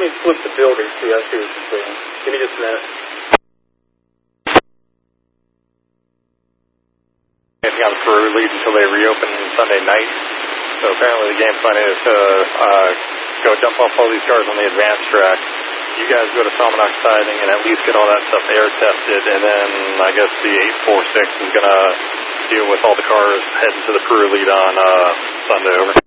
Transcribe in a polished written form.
me flip the building, see, I see what you're saying. Give me just a minute. They got the Peru lead until they reopen Sunday night. So apparently the game plan is to go dump off all these cars on the advanced track. You guys go to Salmonox siding and at least get all that stuff air tested, and then I guess the 846 is going to deal with all the cars heading to the Peru lead on Sunday. Over.